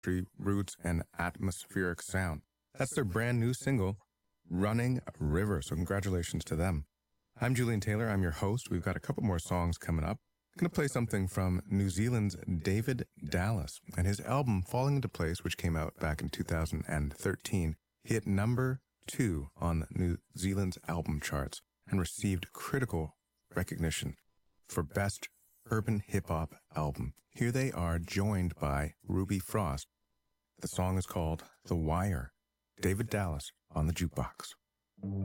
roots, and atmospheric sound. That's their brand new single, Running River. So congratulations to them. I'm Julian Taylor. I'm your host. We've got a couple more songs coming up. I'm going to play something from New Zealand's David Dallas and his album Falling Into Place, which came out back in 2013, hit number 2 on New Zealand's album charts and received critical recognition for Best Urban Hip Hop Album. Here they are, joined by Ruby Frost. The song is called The Wire. David Dallas on the jukebox.